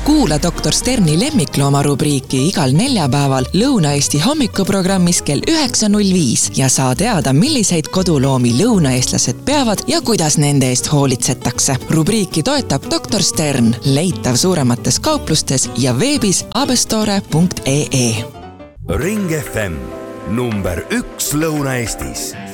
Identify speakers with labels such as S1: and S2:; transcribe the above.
S1: Kuula doktor Sterni lemmiklooma rubriiki igal neljapäeval Lõuna-Eesti hommikuprogrammis kell 9.05 ja saa teada, milliseid koduloomi lõunaeestlased peavad ja kuidas nende eest hoolitsetakse. Rubriiki toetab doktor Stern, leitav suuremates kauplustes ja veebis abestore.ee.
S2: Ring FM number 1 Lõuna-Eestis.